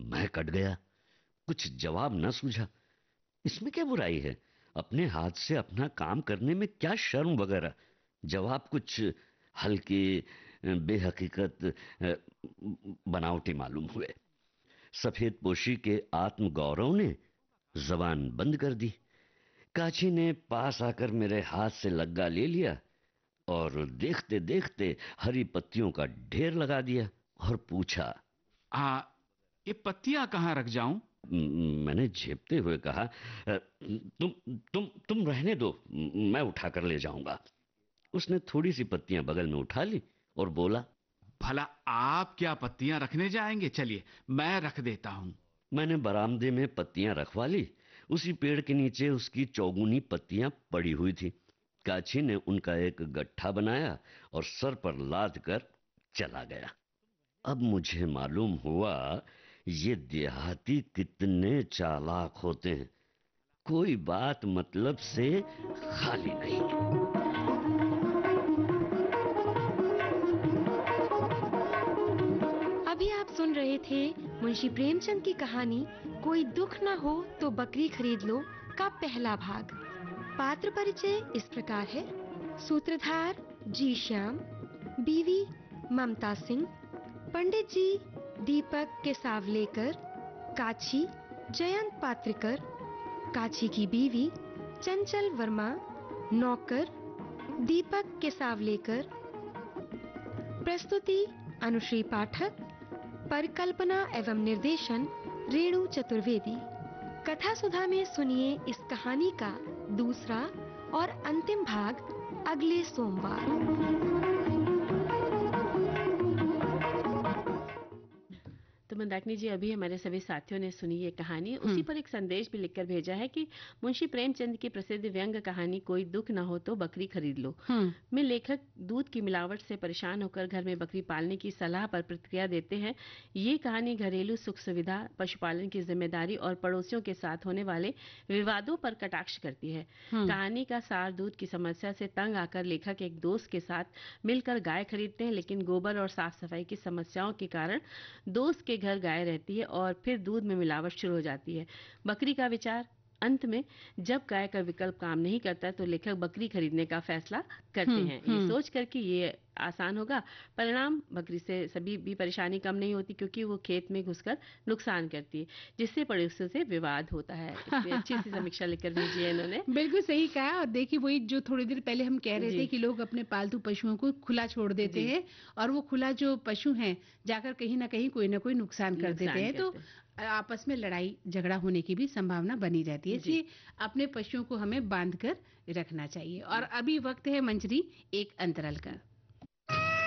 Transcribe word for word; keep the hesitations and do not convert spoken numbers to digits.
मैं कट गया। कुछ जवाब न सूझा। इसमें क्या बुराई है? अपने हाथ से अपना काम करने में क्या शर्म वगैरह? जवाब कुछ हल्के, बेहकीकत, अ, बनावटी मालूम हुए। सफेद पोशी के आत्मगौरव ने जबान बंद कर दी। काची ने पास आकर मेरे हाथ से लग्गा ले लिया और देखते देखते हरी पत्तियों का ढेर लगा दिया और पूछा, आ ये पत्तियां कहाँ रख जाऊं? "म- मैंने झेपते हुए कहा, "अ, तुम तुम तुम रहने दो, मैं उठा कर ले जाऊंगा।" उसने थोड़ी सी पत्तियां बगल में उठा ली और बोला, भला आप क्या पत्तियां रखने जाएंगे? चलिए मैं रख देता हूं। मैंने बरामदे में पत्तियां रखवा ली। उसी पेड़ के नीचे उसकी चौगुनी पत्तियां पड़ी हुई थी। काची ने उनका एक गट्ठा बनाया और सर पर लाद कर चला गया। अब मुझे मालूम हुआ ये देहाती कितने चालाक होते हैं। कोई बात मतलब से खाली नहीं। अभी आप सुन रहे थे मुंशी प्रेमचंद की कहानी कोई दुख न हो तो बकरी खरीद लो का पहला भाग। पात्र परिचय इस प्रकार है। सूत्रधार जी श्याम, बीवी ममता सिंह, पंडित जी दीपक केसावलेकर, काची जयंत पात्रिकर, काची की बीवी चंचल वर्मा, नौकर दीपक केसावलेकर। प्रस्तुति अनुश्री पाठक। परिकल्पना एवं निर्देशन रेणु चतुर्वेदी। कथा सुधा में सुनिए इस कहानी का दूसरा और अंतिम भाग अगले सोमवार। तो मंदाकिनी जी, अभी हमारे सभी साथियों ने सुनी ये कहानी। उसी पर एक संदेश भी लिखकर भेजा है कि मुंशी प्रेमचंद की प्रसिद्ध व्यंग्य कहानी कोई दुख न हो तो बकरी खरीद लो में लेखक दूध की मिलावट से परेशान होकर घर में बकरी पालने की सलाह पर प्रतिक्रिया देते हैं। ये कहानी घरेलू सुख सुविधा, पशुपालन की जिम्मेदारी और पड़ोसियों के साथ होने वाले विवादों पर कटाक्ष करती है। कहानी का सार दूध की समस्या से तंग आकर लेखक एक दोस्त के साथ मिलकर गाय खरीदते हैं, लेकिन गोबर और साफ सफाई की समस्याओं के कारण दोस्त के घर गाय रहती है और फिर दूध में मिलावट शुरू हो जाती है। बकरी का विचार। अंत में जब गाय का विकल्प काम नहीं करता तो लेखक बकरी खरीदने का फैसला करते हैं, ये सोच कर कि ये आसान होगा। परिणाम, बकरी से सभी भी परेशानी कम नहीं होती क्योंकि वो खेत में घुसकर नुकसान करती है, जिससे पड़ोसियों से विवाद होता है। इतनी अच्छी सी समीक्षा लिखकर भेजी है इन्होंने। बिल्कुल सही कहा। और देखिए, वही जो थोड़ी देर पहले हम कह रहे जी। थे कि लोग अपने पालतू पशुओं को खुला छोड़ देते जी। हैं और वो खुला जो पशु हैं जाकर कहीं ना कहीं कोई ना कोई नुकसान कर देते नुकसान हैं, तो करते आपस में लड़ाई झगड़ा होने की भी संभावना बनी रहती है। जी। इसलिए अपने पशुओं को हमें बांध कर रखना चाहिए। और अभी वक्त है मंजरी एक अंतराल का।